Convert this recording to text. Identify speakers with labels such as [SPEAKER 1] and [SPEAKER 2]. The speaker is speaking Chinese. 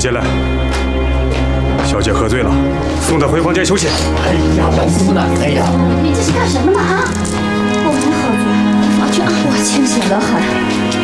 [SPEAKER 1] 进来。小姐喝醉了，送她回房间休息。
[SPEAKER 2] 哎呀，王苏奶奶呀！
[SPEAKER 3] 你这是干什么呢啊？我没喝醉，放去啊！我清醒得很。